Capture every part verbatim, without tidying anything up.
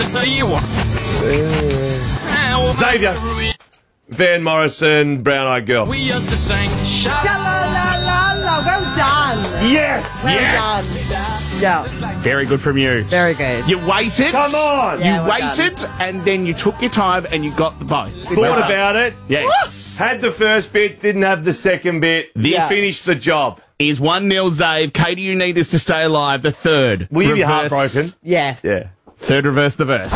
I tell you what. Xavier. Van Morrison, Brown Eyed Girl. We used to sing. Sha-la-la-la-la. Well done. Yes! Well yes! done. Yeah, Very good from you. very good. You waited. Come on! You Yeah, well waited, and then you took your time, and you got the both. Thought about it. Yes. Had the first bit, didn't have the second bit. This- Finished the job. Is one nil, Zave. Katie, you need this to stay alive. The third. Will you be Reverse- heartbroken? Yeah. Yeah. Third reverse the verse.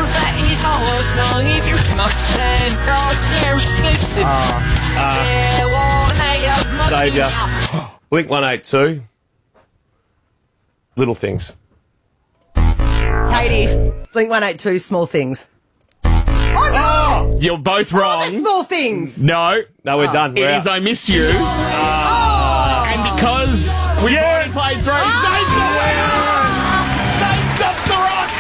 Xavier. Blink one eighty-two. Little Things. Katie, Blink one eighty-two, Small Things. Oh, no! You're both Oh, wrong. the Small Things. No. No, we're done. It We're is out. I Miss You. Oh! And because we've Yes! already played through, Zave's the winner! Zave stops the rocks!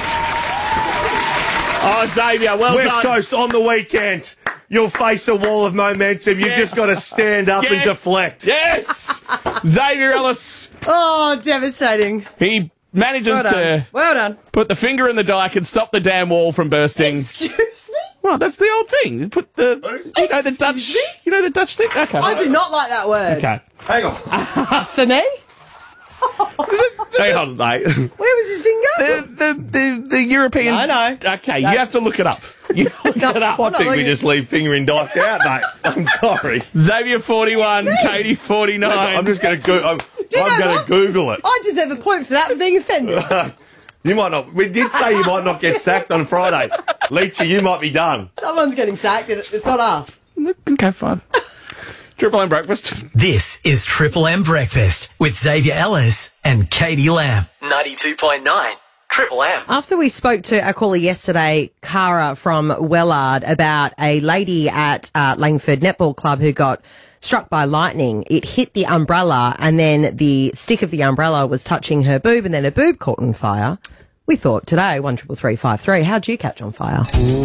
Oh, Xavier, well West done. Coast on the weekend. You'll face a wall of momentum. You've Yes. just got to stand up and Yes. deflect. Yes! Xavier Ellis, Oh, devastating. he manages Well done. to Well done. put the finger in the dike and stop the damn wall from bursting. Excuse me? Well, that's the old thing. You put the, you know the Dutch, me? you know the Dutch thing? Okay. I do not like that word. Okay. Hang on. For me? Hang on, mate. Where was his finger? The, the, the, the European... I know. Okay, you That's- have to look it up. You look it up. I not think we looking- just leave fingering dikes out, mate. I'm sorry. Xavier forty-one, Katie forty-nine. I'm just going to go. I'm, you I'm know going to what? Google it. I deserve a point for that, for being offended. You might not. We did say you might not get sacked on Friday. Leachy, you might be done. Someone's getting sacked, and it's not us. Okay, fine. Triple M breakfast. This is Triple M Breakfast with Xavier Ellis and Katie Lamb. ninety-two point nine Triple M. After we spoke to our caller yesterday, Cara from Wellard, about a lady at uh, Langford Netball Club who got struck by lightning, it hit the umbrella and then the stick of the umbrella was touching her boob and then her boob caught on fire. We thought today, one triple three five three, how'd you catch on fire?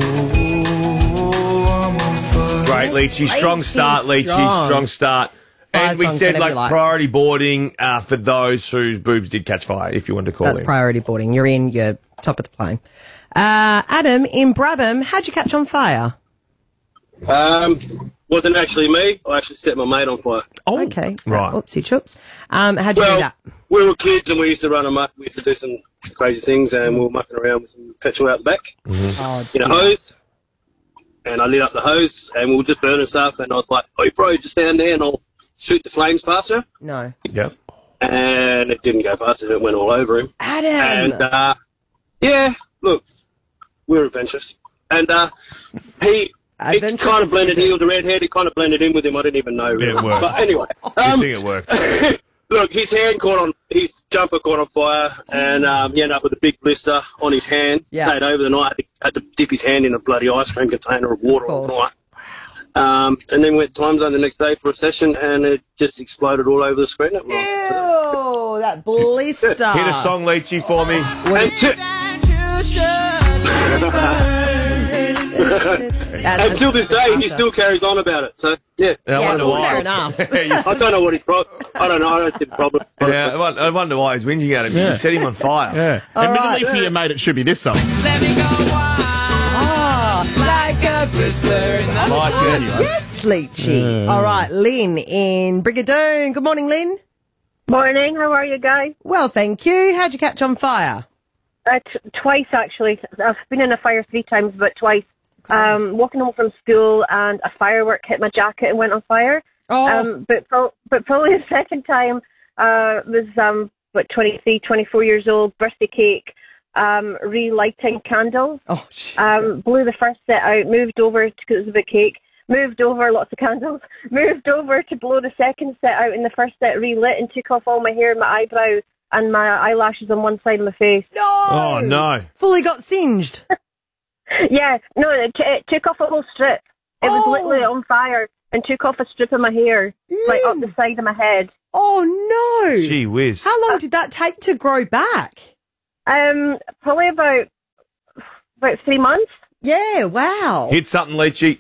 Great, Leachy. Strong Leachy, start, Leachy. strong. Strong start. Fire And we songs, said, whatever like, you like. priority boarding uh, for those whose boobs did catch fire, if you wanted to call That's in. priority boarding. You're in, you're top of the plane. Uh, Adam, in Brabham, how'd you catch on fire? Um, wasn't actually me. I actually set my mate on fire. Oh, Okay. right. Oopsie choops. Um, how'd you do Well, that? we were kids and we used to run amok. We used to do some crazy things and we were mucking around with some petrol out the back Oh, in a hose. And I lit up the hose and we were just burning stuff. And I was like, "Oh, bro, just stand there and I'll shoot the flames past her." no. Yep. And it didn't go past him. It went all over him. Adam! And, uh, yeah, look, we were adventurous. And uh, he... It Adventurous kind of is blended, good. he was the redhead, it kind of blended in with him, I didn't even know. Really. It worked. But anyway, I um, think it worked. look, his hand caught on, his jumper caught on fire, and um, he ended up with a big blister on his hand. Yeah. Stayed over the night, had to dip his hand in a bloody ice cream container of water all course. night. Um, and then went time zone the next day for a session, and it just exploded all over the screen. It was- Ew, that blister. Hit a song, Leachy, for me. And, t- That's- until this day, he still carries on about it. So, yeah. And I Yeah, wonder well, why. fair enough. I don't know what his problem. I don't know. I don't see the problem. Yeah, I won- I wonder why he's whinging at him. Yeah. You set him on fire. Yeah. Admittedly for your mate, it should be this song. Oh, like a blister in the Like sun. it. Yes, Leachy. All right, Lynn in Brigadoon. Good morning, Lynn. Morning, how are you guys? Well, thank you. How'd you catch on fire? Uh, t- twice actually. I've been in a fire three times, but twice. Um, walking home from school and a firework hit my jacket and went on fire. Oh, Um, but pro- but probably the second time uh, was um, what twenty-three, twenty-four years old, birthday cake, um, relighting candles. oh, shit. Um, blew the first set out, moved over because it was a big cake. Moved over, lots of candles. Moved over to blow the second set out, and the first set relit, and took off all my hair, my eyebrows, and my eyelashes on one side of my face. No! Oh, no. Fully got singed. Yeah, no, it, t- it took off a whole strip. It was Oh. literally on fire, and took off a strip of my hair, like up the side of my head. Oh, no. Gee whiz. How long did that take to grow back? Um, probably about about three months. Yeah, wow. Hit something, Leachy.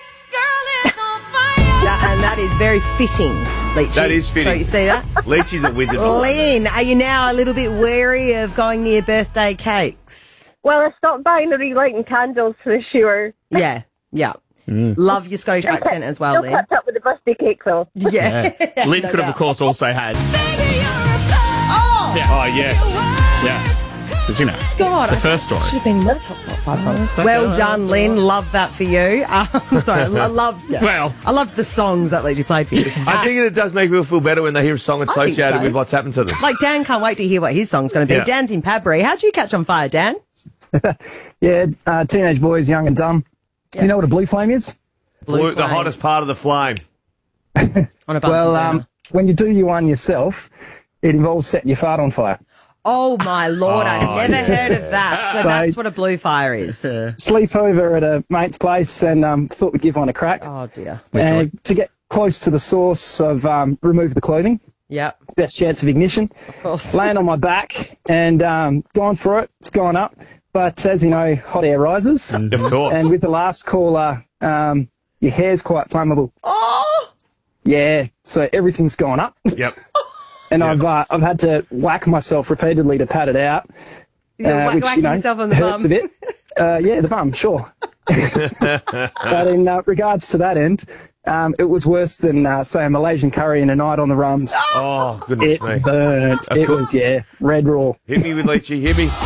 Yeah, and that is very fitting, Leachy. That is fitting. So you see that? Leachy's a wizard. Lynn, are you now a little bit wary of going near birthday cakes? Well, I stopped buying the relighting candles for sure. Yeah, yeah. Love your Scottish accent as well, Still Lynn. kept up with the birthday cake, though. Yeah. Lynn No could have, doubt. of course, also had. Oh, Yeah. Oh, yes. Yeah. Because, you know, God. the first story. Should have been more top five songs. Well done, Lynn. Love that for you. Um, sorry, I love Well. I love the songs that Lady played for you. I think it does make people feel better when they hear a song think associated so. with what's happened to them. Like, Dan can't wait to hear what his song's going to be. Yeah. Dan's in Padbury. How'd you catch on fire, Dan? Yeah, uh, teenage boys, young and dumb. You know what a blue flame is? Blue Blue- the flame. hottest part of the flame. On a Bunsen Well, burner. um, when you do your one yourself, it involves setting your fart on fire. Oh, my Lord. I've never heard of that. So So- that's what a blue fire is. Sleep over at a mate's place and um, thought we'd give one a crack. Oh, dear. and to get close to the source of um, remove the clothing, Yep, best chance of ignition. of course. Land on my back and um, gone for it. It's gone up. But as you know, hot air rises. Of course. And with the last caller, um, your hair's quite flammable. Oh! Yeah, so everything's gone up. Yep. And I've uh, I've had to whack myself repeatedly to pat it out. You're uh, whack- which, whacking you know, yourself on the hurts bum. a bit. Uh, yeah, the bum, sure. But in uh, regards to that end, um, it was worse than, uh, say, a Malaysian curry and a night on the rums. Oh, goodness It me. burnt. Of It course. was, yeah, red raw. Hit me with Leachy, hit me.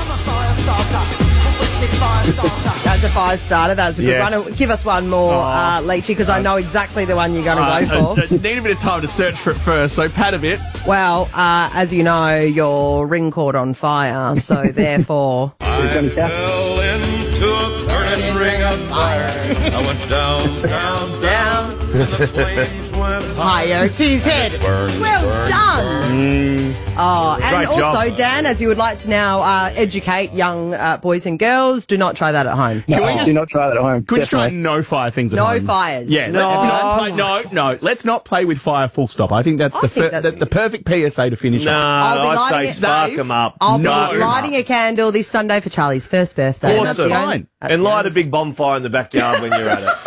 That's a fire starter. That's a good Yes. one. Give us one more, uh, Leachy, because I know exactly the one you're going to Uh, go for. uh, need a bit of time to search for it first, so pat a bit. Well, uh, as you know, your ring caught on fire, so therefore... Johnny Cash. fell into a burning ring of fire. I went down, down, down, and the flames went Higher to his head. Well done. Oh, and Great also, job. Dan, as you would like to now uh, educate young uh, boys and girls, do not try that at home. No, we just- do not try that at home. Could you try Definitely. no fire things at No home? fires. Yeah, No. let's not play, no, no. Let's not play with fire. Full stop. I think that's I the think fir- that's- the, the perfect P S A to finish No, on. I'll be I'd lighting say it, spark Dave. them up. I'll No. be lighting a candle this Sunday for Charlie's first birthday. Awesome. That's the That's only- fine. that's And the light only- a big bonfire in the backyard when you're at it.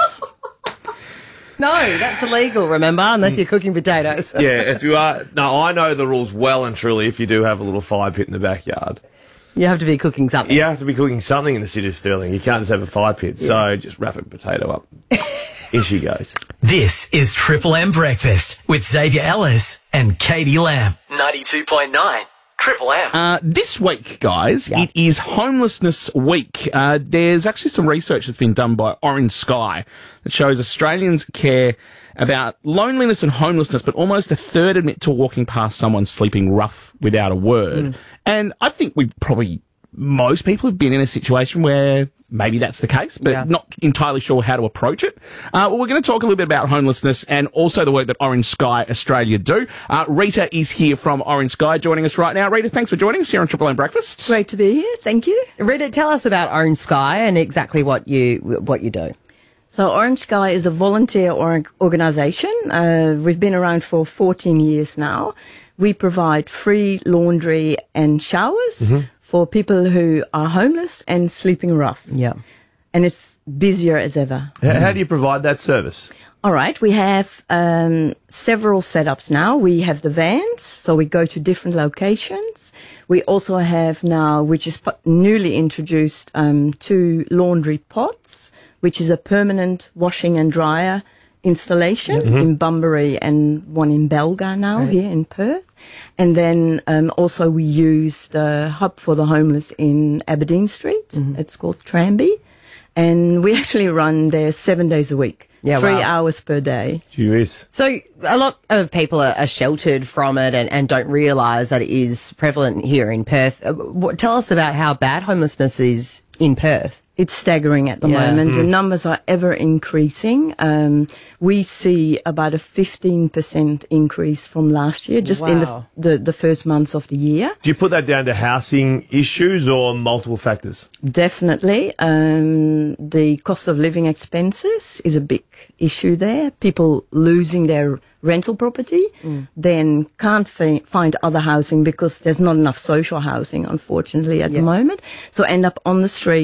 No, that's illegal, remember, unless you're cooking potatoes. Yeah, if you are... No, I know the rules well and truly if you do have a little fire pit in the backyard. You have to be cooking something. You have to be cooking something in the city of Stirling. You can't just have a fire pit. So just wrap a potato up. In she goes. This is Triple M Breakfast with Xavier Ellis and Katie Lamb. ninety-two point nine Triple M. Uh, this week, guys, it is Homelessness Week. Uh, there's actually some research that's been done by Orange Sky that shows Australians care about loneliness and homelessness, but almost a third admit to walking past someone sleeping rough without a word. And I think we probably, most people have been in a situation where maybe that's the case, but Yeah. not entirely sure how to approach it. Uh, well, we're going to talk a little bit about homelessness and also the work that Orange Sky Australia do. Uh, Rita is here from Orange Sky joining us right now. Rita, thanks for joining us here on Triple M Breakfast. Great to be here. Thank you. Rita, tell us about Orange Sky and exactly what you what you do. So Orange Sky is a volunteer or- organisation. Uh, we've been around for fourteen years now. We provide free laundry and showers for people who are homeless and sleeping rough. Yeah. And it's busier as ever. How, how do you provide that service? All right, we have um, several setups now. We have the vans, so we go to different locations. We also have now, which is pu- newly introduced, um, two laundry pots, which is a permanent washing and dryer installation in Bunbury and one in Belgar now here in Perth. And then um, also we use the hub for the homeless in Aberdeen Street. It's called Tranby. And we actually run there seven days a week. Yeah, Three wow. hours per day. Jeez. So a lot of people are, are sheltered from it and, and don't realise that it is prevalent here in Perth. Uh, what, tell us about how bad homelessness is in Perth. It's staggering at the Yeah. moment. The numbers are ever increasing. Um, we see about a fifteen percent increase from last year, just in the, Wow. the, the first months of the year. Do you put that down to housing issues or multiple factors? Definitely. Um, the cost of living expenses is a big issue there. People losing their rental property, then can't fi- find other housing because there's not enough social housing, unfortunately, at the moment. So end up on the street.